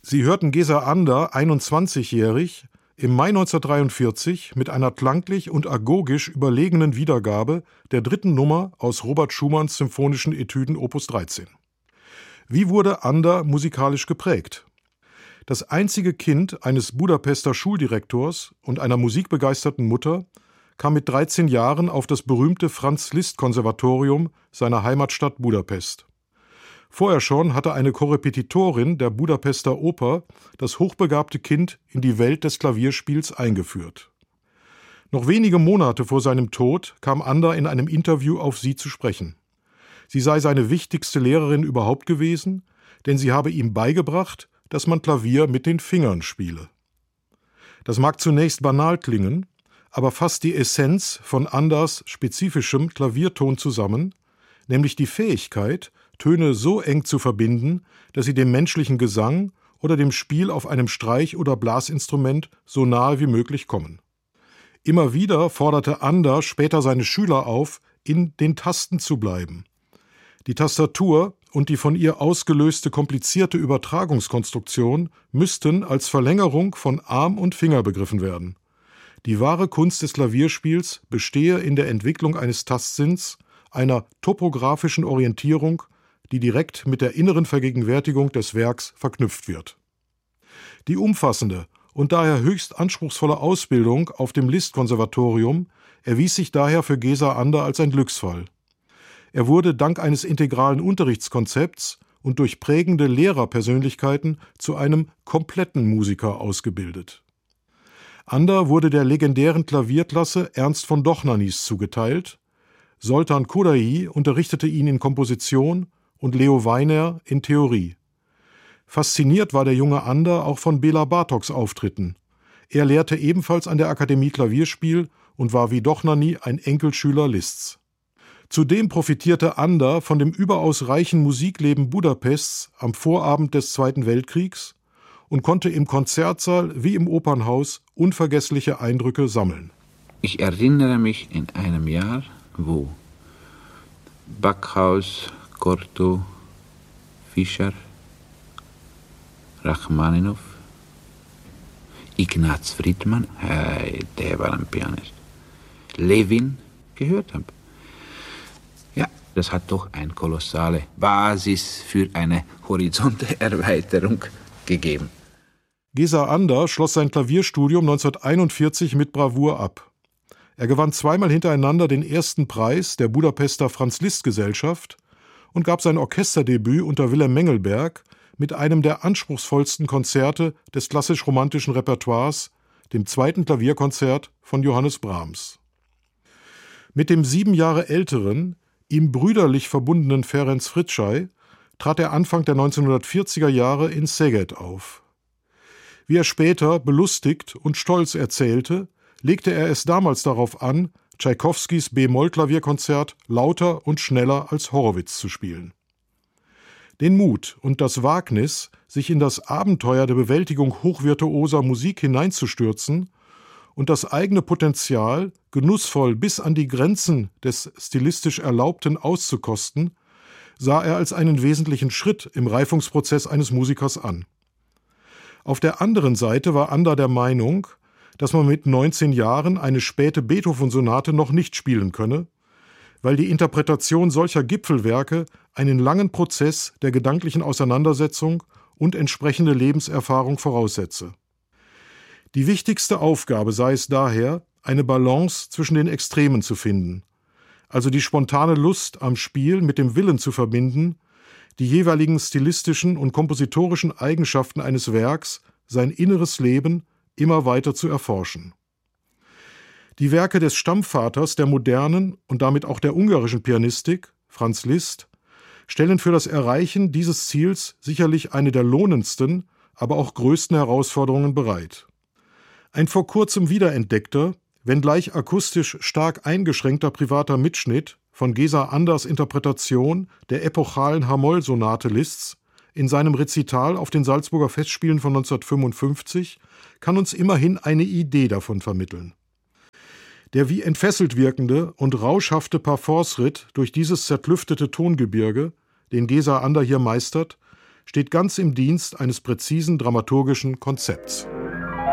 Sie hörten Gesa Ander, 21-jährig, im Mai 1943 mit einer klanglich und agogisch überlegenen Wiedergabe der 3. Nummer aus Robert Schumanns Symphonischen Etüden Opus 13. Wie wurde Ander musikalisch geprägt? Das einzige Kind eines Budapester Schuldirektors und einer musikbegeisterten Mutter kam mit 13 Jahren auf das berühmte Franz-Liszt-Konservatorium seiner Heimatstadt Budapest. Vorher schon hatte eine Korrepetitorin der Budapester Oper das hochbegabte Kind in die Welt des Klavierspiels eingeführt. Noch wenige Monate vor seinem Tod kam Ander in einem Interview auf sie zu sprechen. Sie sei seine wichtigste Lehrerin überhaupt gewesen, denn sie habe ihm beigebracht, dass man Klavier mit den Fingern spiele. Das mag zunächst banal klingen, aber fasst die Essenz von Anders spezifischem Klavierton zusammen, nämlich die Fähigkeit, Töne so eng zu verbinden, dass sie dem menschlichen Gesang oder dem Spiel auf einem Streich- oder Blasinstrument so nahe wie möglich kommen. Immer wieder forderte Ander später seine Schüler auf, in den Tasten zu bleiben. Die Tastatur und die von ihr ausgelöste komplizierte Übertragungskonstruktion müssten als Verlängerung von Arm und Finger begriffen werden. Die wahre Kunst des Klavierspiels bestehe in der Entwicklung eines Tastsinns, einer topografischen Orientierung, die direkt mit der inneren Vergegenwärtigung des Werks verknüpft wird. Die umfassende und daher höchst anspruchsvolle Ausbildung auf dem Liszt-Konservatorium erwies sich daher für Gesa Ander als ein Glücksfall. Er wurde dank eines integralen Unterrichtskonzepts und durch prägende Lehrerpersönlichkeiten zu einem kompletten Musiker ausgebildet. Ander wurde der legendären Klavierklasse Ernst von Dochnanys zugeteilt, Zoltán Kodály unterrichtete ihn in Komposition und Leo Weiner in Theorie. Fasziniert war der junge Ander auch von Béla Bartóks Auftritten. Er lehrte ebenfalls an der Akademie Klavierspiel und war wie Dochnany ein Enkelschüler Liszts. Zudem profitierte Ander von dem überaus reichen Musikleben Budapests am Vorabend des Zweiten Weltkriegs und konnte im Konzertsaal wie im Opernhaus unvergessliche Eindrücke sammeln. Ich erinnere mich in einem Jahr, wo Backhaus, Cortot, Fischer, Rachmaninow, Ignaz Friedman, der war ein Pianist, Levin gehört habe. Ja, das hat doch eine kolossale Basis für eine Horizonterweiterung gegeben. Gesa Ander schloss sein Klavierstudium 1941 mit Bravour ab. Er gewann zweimal hintereinander den ersten Preis der Budapester Franz-Liszt-Gesellschaft und gab sein Orchesterdebüt unter Wilhelm Mengelberg mit einem der anspruchsvollsten Konzerte des klassisch-romantischen Repertoires, dem 2. Klavierkonzert von Johannes Brahms. Mit dem 7 Jahre älteren, ihm brüderlich verbundenen Ferenc Fritzsche trat er Anfang der 1940er Jahre in Szeged auf. Wie er später belustigt und stolz erzählte, legte er es damals darauf an, Tschaikowskis B-Moll-Klavierkonzert lauter und schneller als Horowitz zu spielen. Den Mut und das Wagnis, sich in das Abenteuer der Bewältigung hochvirtuoser Musik hineinzustürzen und das eigene Potenzial genussvoll bis an die Grenzen des stilistisch Erlaubten auszukosten, sah er als einen wesentlichen Schritt im Reifungsprozess eines Musikers an. Auf der anderen Seite war Ander der Meinung, dass man mit 19 Jahren eine späte Beethoven-Sonate noch nicht spielen könne, weil die Interpretation solcher Gipfelwerke einen langen Prozess der gedanklichen Auseinandersetzung und entsprechende Lebenserfahrung voraussetze. Die wichtigste Aufgabe sei es daher, eine Balance zwischen den Extremen zu finden, also die spontane Lust am Spiel mit dem Willen zu verbinden, die jeweiligen stilistischen und kompositorischen Eigenschaften eines Werks, sein inneres Leben, immer weiter zu erforschen. Die Werke des Stammvaters der modernen und damit auch der ungarischen Pianistik, Franz Liszt, stellen für das Erreichen dieses Ziels sicherlich eine der lohnendsten, aber auch größten Herausforderungen bereit. Ein vor kurzem wiederentdeckter, wenngleich akustisch stark eingeschränkter privater Mitschnitt von Gesa Anders Interpretation der epochalen H-Moll-Sonate Liszts in seinem Rezital auf den Salzburger Festspielen von 1955 kann uns immerhin eine Idee davon vermitteln. Der wie entfesselt wirkende und rauschhafte Parforce-Ritt durch dieses zerklüftete Tongebirge, den Gesa Ander hier meistert, steht ganz im Dienst eines präzisen dramaturgischen Konzepts.